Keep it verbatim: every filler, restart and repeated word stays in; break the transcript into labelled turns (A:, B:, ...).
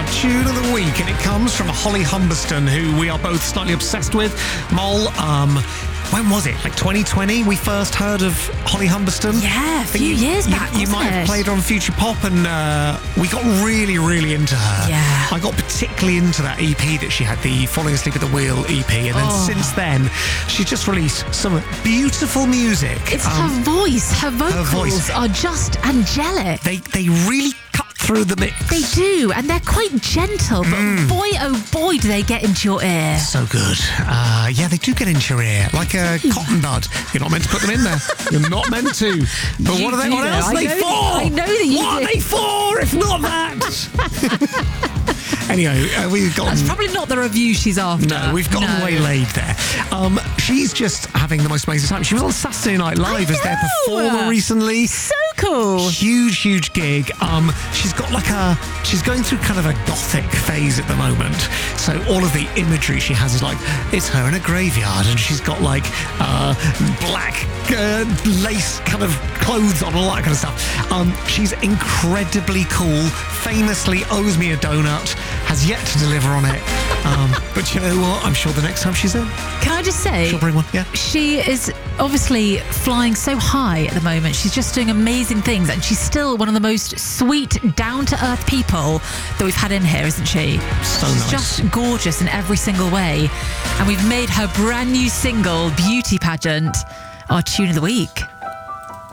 A: our tune of the week, and it comes from Holly Humberston, who we are both slightly obsessed with. Mol, um, when was it? Like twenty twenty? We first heard of Holly Humberston.
B: Yeah, a few
A: you,
B: years
A: you,
B: back.
A: You might
B: it?
A: have played her on Future Pop, and uh, we got really, really into her.
B: Yeah.
A: I got particularly into that E P that she had, the Falling Asleep at the Wheel E P, and then
B: Oh.
A: since then, she's just released some beautiful music.
B: It's
A: Um,
B: her voice. Her vocals
A: voice.
B: are just angelic.
A: They they really cut through the mix.
B: They do, and they're quite gentle, but
A: Mm.
B: boy, oh boy, do they get into your ear.
A: So good. Uh, yeah, they do get into your ear, like a cotton bud. You're not meant to put them in there. You're not meant to. But
B: You
A: what are they?
B: do
A: What
B: though.
A: else
B: I
A: are they
B: know
A: for?
B: that- I know that you
A: What
B: do.
A: are they for if not that? Anyway, uh, we've got.
B: That's probably not the review she's after.
A: No, we've gotten
B: No.
A: waylaid there. Um, she's just having the most amazing time. She was on Saturday Night Live
B: I
A: as their
B: know.
A: performer recently.
B: So cool.
A: Huge, huge gig. Um, she's got like a, she's going through kind of a gothic phase at the moment. So all of the imagery she has is like, it's her in a graveyard, and she's got like uh, black uh, lace kind of clothes on, all that kind of stuff. Um, she's incredibly cool. Famously owes me a donut. Has yet to deliver on it. Um, but you know what? I'm sure the next time she's in,
B: Can I just say,
A: she'll bring one. Yeah.
B: she is obviously flying so high at the moment. She's just doing amazing things, and she's still one of the most sweet, down-to-earth people that we've had in here, isn't she?
A: So
B: she's
A: nice.
B: just gorgeous in every single way. And we've made her brand new single, Beauty Pageant, our tune of the week.